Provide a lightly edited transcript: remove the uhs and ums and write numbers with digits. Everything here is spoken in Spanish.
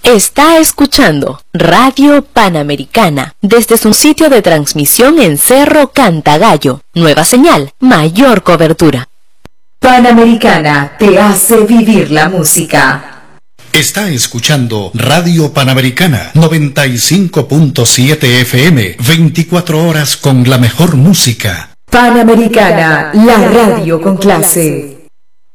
Está escuchando Radio Panamericana desde su sitio de transmisión en Cerro Cantagallo. Nueva señal, mayor cobertura. Panamericana te hace vivir la música. Está escuchando Radio Panamericana 95.7 FM, 24 horas con la mejor música. Panamericana, la radio con clase.